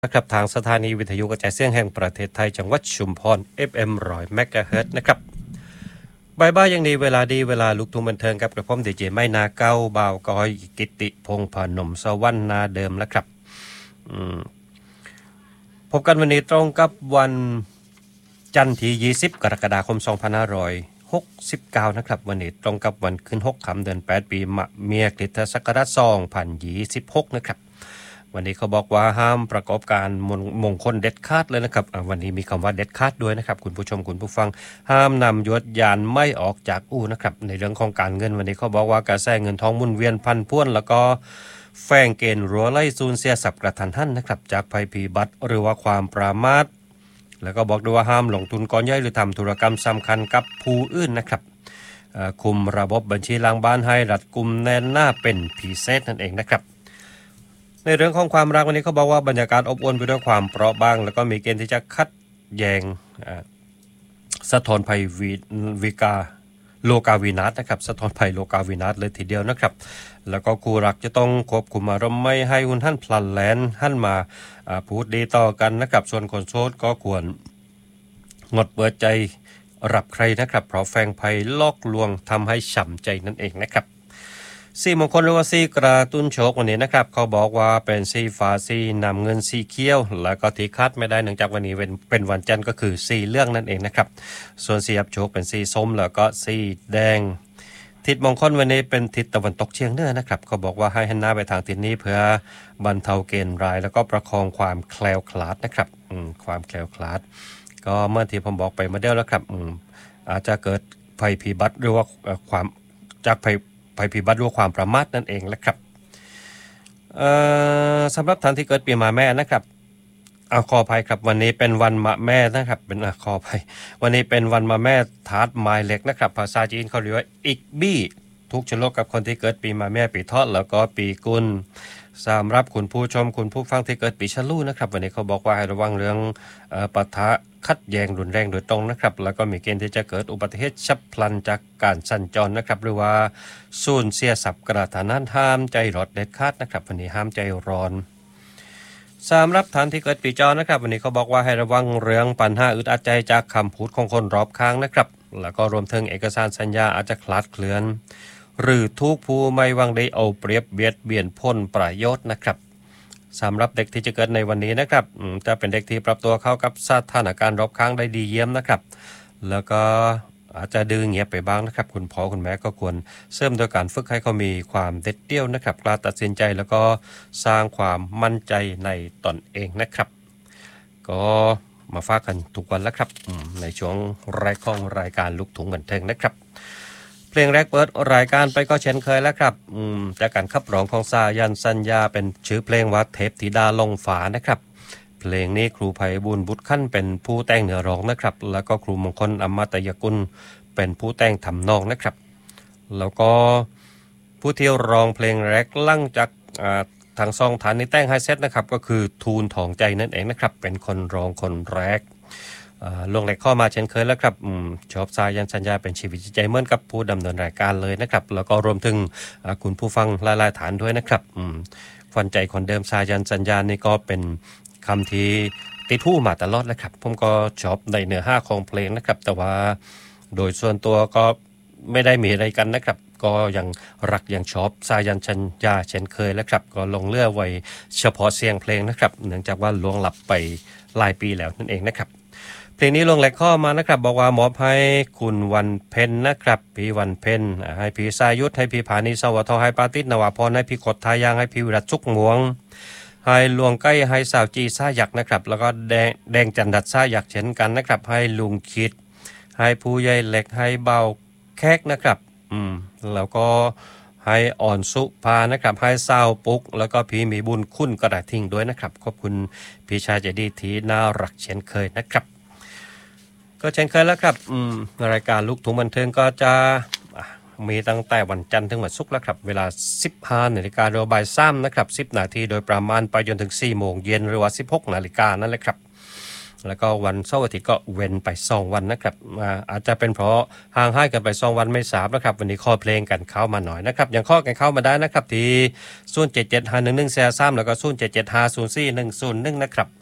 นะครับทางสถานีวิทยุกระจายเสียงแห่งประเทศไทยจังหวัดชุมพร FM 100 เมกะเฮิรตซ์นะครับบ่ายๆอย่างนี้เวลาดีเวลาลูกทุ่งบันเทิงกับกระผมดีเจไม่นาเก้าบ่าวกอยกิติพงษ์พนมสวรรค์นาเดิมแล้วครับพบกันวันนี้ตรงกับวันจันทร์ที่20กรกฎาคม2569นะครับวันนี้ตรงกับวันขึ้น6ค่ำเดือน8ปีมะเมียคริสตศักราช2026นะครับวันนี้เขาบอกว่าห้ามประกอบการมงคลเด็ดขาดเลยนะครับวันนี้มีคำว่าเด็ดขาดด้วยนะครับคุณผู้ชมคุณผู้ฟังห้ามนำยวดยานไม่ออกจากอู่นะครับในเรื่องของการเงินวันนี้เขาบอกว่ากระแสเงินทองหมุนเวียนพันพ้วนแล้วก็แฝงเกณฑ์รัวไล่สูญเสียทรัพย์กระทันหันนะครับจากภัยพิบัติหรือว่าความประมาทแล้วก็บอกด้วยว่าห้ามลงทุนก้อนใหญ่หรือทำธุรกรรมสำคัญกับผู้อื่นนะครับคุมระบบบัญชีหลังบ้านให้รัดกุมแน่นหน้าเป็นพิเศษนั่นเองนะครับในเรื่องของความรักวันนี้เขาบอกว่าบรรยากาศอบอวลไปด้วยความเปราะบางแล้วก็มีเกณฑ์ที่จะคัดแยงสะท้อนภัยวิกาโลกาวินาศนะครับสะท้อนภัยโลกาวินาศเลยทีเดียวนะครับแล้วก็คู่รักจะต้องควบคุมอารมณ์ไม่ให้หุ่นหั่นพลันแลนหั่นมาพูดดีต่อกันนะครับส่วนคนโสดก็ควรงดเปิดใจรับใครนะครับเพราะแฝงภัยลอกลวงทำให้ฉ่ำใจนั่นเองนะครับสีมงคลหรือว่าสีกระตุ้นโชควันนี้นะครับเขาบอกว่าเป็นสีฟ้าสีน้ำเงินสีเขียวแล้วก็ที่คาดไม่ได้เนื่องจากวันนี้เป็นวันจันทร์ก็คือสีเหลืองนั่นเองนะครับส่วนสีอับโชคเป็นสีส้มแล้วก็สีแดงทิศมงคลวันนี้เป็นทิศตะวันตกเฉียงเหนือนะครับเขาบอกว่าให้หันหน้าไปทางทิศนี้เพื่อบรรเทาเกณฑ์ร้ายแล้วก็ประคองความแคล้วคลาดนะครับความแคล้วคลาดก็เมื่อที่ผมบอกไปเมื่อเดียวแล้วครับอาจจะเกิดภัยพิบัติหรือว่าความจากภัยพิบัติหรือความประมาทนั่นเองแหละครับสำหรับท่านที่เกิดปีมะแม่นะครับขออภัยครับวันนี้เป็นวันมะแม่นะครับเป็นขออภัยวันนี้เป็นวันมะแม่ธาตุไม้เหล็กนะครับภาษาจีนเขาเรียกว่าอิกบี้ทุกชโลกกับคนที่เกิดปีมะแม่ปีเถาะแล้วก็ปีกุลสำหรับคุณผู้ชมคุณผู้ฟังที่เกิดปีฉลูนะครับวันนี้เขาบอกว่าให้ระวังเรื่องปะทะคัดแย้งรุนแรงโดยตรงนะครับแล้วก็มีเกณฑ์ที่จะเกิดอุบัติเหตุฉับพลันจากการสัญจรนะครับหรือว่าสูญเสียทรัพย์กระทันหันห้ามใจร้อนเด็ดขาดนะครับวันนี้ห้ามใจร้อนสำหรับท่านที่เกิดปีจอนะครับวันนี้เขาบอกว่าให้ระวังเรื่องปัญหาอึดอัดใจจากคำพูดของคนรอบข้างนะครับแล้วก็รวมถึงเอกสารสัญญาอาจจะคลาดเคลื่อนหรือทุกผู้ไม่หวังได้เอาเปรียบเบียดเบียนพ้นประโยชน์นะครับสำหรับเด็กที่จะเกิดในวันนี้นะครับจะเป็นเด็กที่ปรับตัวเข้ากับสถานการณ์รอบข้างได้ดีเยี่ยมนะครับแล้วก็อาจจะดื้อเงียบไปบ้างนะครับคุณพ่อคุณแม่ก็ควรเสริมโดยการฝึกให้เขามีความเด็ดเดี่ยวนะครับกล้าตัดสินใจแล้วก็สร้างความมั่นใจในตนเองนะครับก็มาฝากกันทุกวันแล้วครับในช่วงแรกของรายการลูกทุ่งบันเทิงนะครับเพลงแรกเปิดรายการไปก็เช่นเคยแล้วครับจากการขับร้องของสายันสัญญาเป็นชื่อเพลงว่าเทพธิดาลงฝานะครับเพลงนี้ครูไพบูลย์บุตรขั้นเป็นผู้แต่งเนื้อร้องนะครับแล้วก็ครูมงคลอมตยกุลเป็นผู้แต่งทำนองนะครับแล้วก็ผู้ที่ร้องเพลงแรกลั่งจากทางซองฐานในแต่งไฮเซตนะครับก็คือทูลทองใจนั่นเองนะครับเป็นคนร้องคนแรกลงแหลกข้อมาเช่นเคยแล้วครับชอบสายันสัญญาเป็นชีวิตจิตใจเหมือนกับผู้ดำเนินรายการเลยนะครับแล้วก็รวมถึงคุณผู้ฟังหลายๆฐานด้วยนะครับฟันใจคนเดิมสายันสัญญานี่ก็เป็นคำที่ติดหูมาตลอดแล้วครับผมก็ชอบในเนื้อหาของเพลงนะครับแต่ว่าโดยส่วนตัวก็ไม่ได้มีอะไรกันนะครับก็ยังรักยังชอบสายันสัญญาเช่นเคยแล้วครับก็ลงเลือกไว้เฉพาะเสียงเพลงนะครับเนื่องจากว่าล่วงลับไปหลายปีแล้วนั่นเองนะครับเพลงนี้ลงแหลกข้อมานะครับบอกว่ามอบให้คุณวันเพ็ญนะครับพี่วันเพ็ญให้พี่สายุทธให้พี่ผานีสวัสดิ์ให้ปาติษนวพรให้พี่กดทายางให้พี่วิรัตสุกหมวงให้ลวงใกล้ให้สาวจีซ่าหยักนะครับแล้วก็แดงจันดัดซ่าหยักเช่นกันนะครับให้ลุงคิดให้ผู้ใหญ่เล็กให้เบาแขกนะครับแล้วก็ให้อ่อนสุภานะครับให้สาวปุ๊กแล้วก็พี่มีบุญคุณกระดาษทิ้งด้วยนะครับขอบคุณพี่ชายใจดีที่น่ารักเช่นเคยนะครับก็เช่นเคยแล้วครับรายการลูกทุ่งบันเทิงก็จะมีตั้งแต่วันจันทร์ถึงวันศุกร์แล้วครับเวลา 15 นาฬิกาหรือบ่าย 3นะครับ10 นาทีโดยประมาณไปจนถึง 4 โมงเย็นหรือว่า 16 นาฬิกานั่นแหละครับแล้วก็วันเสาร์อาทิตย์ก็เว้นไป2วันนะครับอาจจะเป็นเพราะห่างหายกันไป2วันไม่ทราบนะครับวันนี้ข้อเพลงกันเข้ามาหน่อยนะครับยังข้อกันเข้ามาได้นะครับที่07751143แล้วก็0775041101นะครับ